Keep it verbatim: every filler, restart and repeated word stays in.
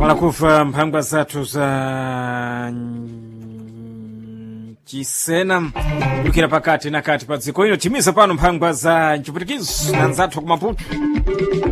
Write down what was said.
tamala kufa mphangwa zathu za chisena kudukira pakati na kati pa dziko ino timiza pano mphangwa za mchiputikizo na nzathu kumaputu